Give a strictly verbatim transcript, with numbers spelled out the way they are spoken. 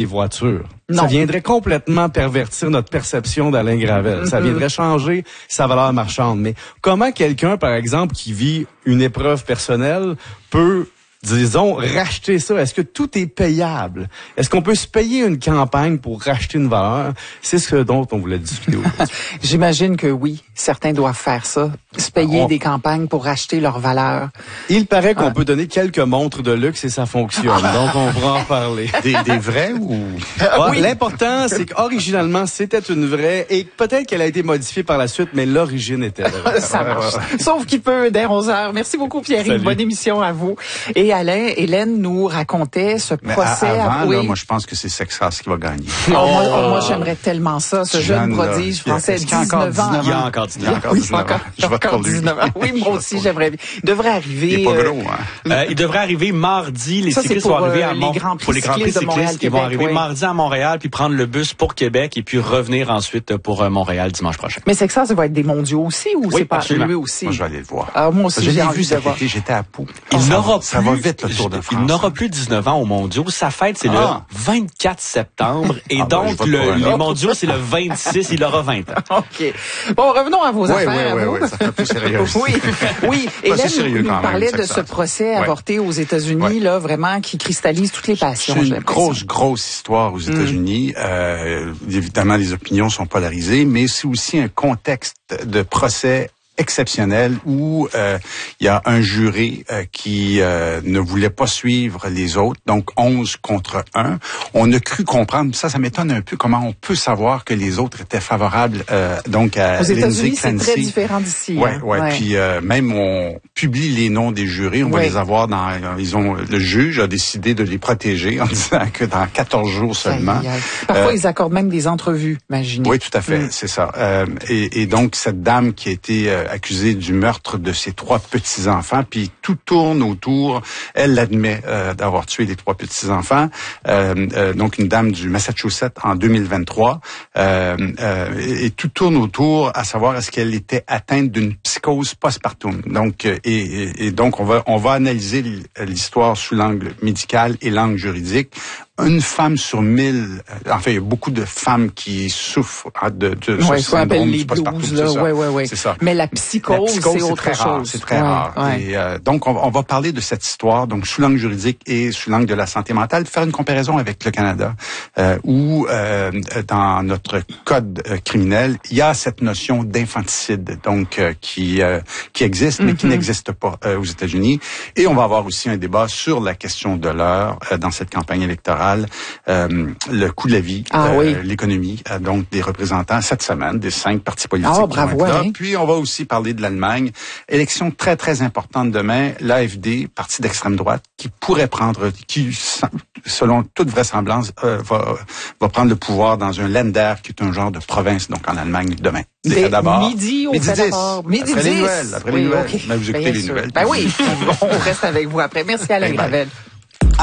voitures. Non. Ça viendrait complètement pervertir notre perception d'Alain Gravel. Mm-hmm. Ça viendrait changer sa valeur marchande. Mais comment quelqu'un, par exemple, qui vit une épreuve personnelle peut, disons, racheter ça? Est-ce que tout est payable? Est-ce qu'on peut se payer une campagne pour racheter une valeur? C'est ce dont on voulait discuter aujourd'hui. J'imagine que oui, certains doivent faire ça, se payer on... des campagnes pour racheter leur valeur. Il paraît qu'on ah. peut donner quelques montres de luxe et ça fonctionne. Donc, on pourra en parler. Des, des vraies ou... Ouais, oui. L'important, c'est qu'originalement, c'était une vraie et peut-être qu'elle a été modifiée par la suite, mais l'origine était vraie. Ça marche. Sauf qu'il peut, dès onze heures. Merci beaucoup, Pierre-Yves. Bonne émission à vous. Et Alain, Hélène nous racontait ce mais procès. Avant, à... oui. là, moi, je pense que c'est Sexas qui va gagner. Oh, oh. Moi, oh, moi j'aimerais tellement ça, ce jeune, jeune prodige français, dix-neuf ans. Il y a encore dix-neuf ans. Il y a encore dix-neuf ans. Je vote pour lui. Oui, moi aussi, j'aimerais. Il devrait arriver. Il est pas gros, hein. Euh, il devrait arriver mardi. Les ça, cyclistes pour, vont arriver à euh, Mont... les grands prix pour les grands prix cyclistes. Montréal, ils vont arriver oui. mardi à Montréal, puis prendre le bus pour Québec, et puis revenir ensuite pour euh, Montréal dimanche prochain. Mais Sexas, ça va être des mondiaux aussi, ou oui, c'est pas absolument. Lui aussi? Moi, je vais aller le voir. Ah, moi aussi, je j'ai l'ai envie vu de cet voir. été, j'étais à Pau. Il oh, n'aura plus, ça va vite, le Tour de France. Il n'aura plus dix-neuf ans aux mondiaux. Sa fête, c'est ah. le vingt-quatre septembre. Et ah, donc, ben, le, les mondiaux, c'est le vingt-six. Il aura vingt ans. OK. Bon, revenons à vos oui, affaires. Oui, oui, oui, ça fait plus sérieux. oui, oui. Hélène nous, nous parlait de ce procès ouais. avorté aux États-Unis, ouais. là, vraiment, qui cristallise toutes les passions. C'est une grosse, grosse histoire aux États-Unis. Mm. Euh, évidemment, les opinions sont polarisées, mais c'est aussi un contexte de procès exceptionnel où euh, il y a un juré euh, qui euh, ne voulait pas suivre les autres, donc onze contre un. On a cru comprendre, ça, ça m'étonne un peu comment on peut savoir que les autres étaient favorables euh, donc à Aux Lindsay États-Unis, c'est très différent d'ici. Ouais, hein? ouais, ouais. Puis euh, même on publie les noms des jurés, on va ouais. les avoir dans. Ils ont le juge a décidé de les protéger en disant que dans quatorze jours seulement. Aïe, aïe. Parfois, euh, ils accordent même des entrevues, imaginez. Oui, tout à fait, mm. c'est ça. Euh, et, et donc cette dame qui a été euh, accusée du meurtre de ses trois petits-enfants, puis tout tourne autour, elle l'admet euh, d'avoir tué les trois petits-enfants, euh, euh, donc une dame du Massachusetts en deux mille vingt-trois, euh, euh, et, et tout tourne autour à savoir est-ce qu'elle était atteinte d'une psychose postpartum. Donc, et, et, et donc on va on va analyser l'histoire sous l'angle médical et l'angle juridique. Une femme sur mille, euh, enfin, il y a beaucoup de femmes qui souffrent de, de ouais, ce syndrome du postpartum. Là, ouais, ouais, ouais. C'est ça. Mais la psychose, la psychose c'est autre très chose. Rare, c'est très ouais, rare. Ouais. Et euh, donc, on, on va parler de cette histoire, donc sous l'angle juridique et sous l'angle de la santé mentale, faire une comparaison avec le Canada, euh, où euh, dans notre code euh, criminel, il y a cette notion d'infanticide, donc euh, qui euh, qui existe, mais mm-hmm. qui n'existe pas euh, aux États-Unis. Et on va avoir aussi un débat sur la question de l'heure euh, dans cette campagne électorale. Euh, le coût de la vie, ah, euh, oui. l'économie, euh, donc des représentants cette semaine, des cinq partis politiques oh, qui bravo, vont être là. Hein. Puis on va aussi parler de l'Allemagne. Élection très, très importante demain. L'A F D, parti d'extrême droite, qui pourrait prendre, qui, selon toute vraisemblance, euh, va, va prendre le pouvoir dans un Länder, qui est un genre de province, donc en Allemagne, demain. D'abord. Midi au midi dix. Midi après dix. les nouvelles. Après oui, les nouvelles. Okay. Ben, vous écoutez Bien les sûr. nouvelles. Ben oui, on reste avec vous après. Merci Alain Gravel.